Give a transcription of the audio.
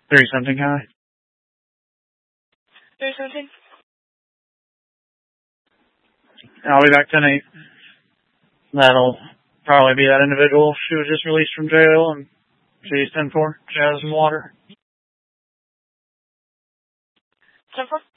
3 something high. 3 something? I'll be back tonight. That'll probably be that individual. She was just released from jail and she's 10-4. She has some water. 10-4?